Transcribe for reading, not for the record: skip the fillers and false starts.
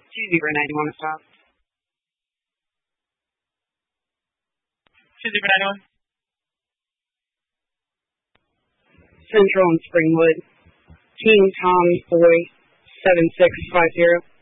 209, you want to stop? 209. Central and Springwood. King Tom Boy 7650.